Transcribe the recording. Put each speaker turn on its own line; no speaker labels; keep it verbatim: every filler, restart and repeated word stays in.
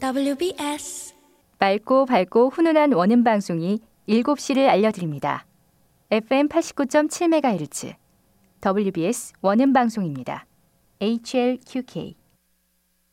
더블유비에스
맑고 밝고 훈훈한 원음 방송이 일곱 시를 알려드립니다. 에프엠 팔십구 점 칠 메가헤르츠 더블유비에스 원음 방송입니다. 에이치엘큐케이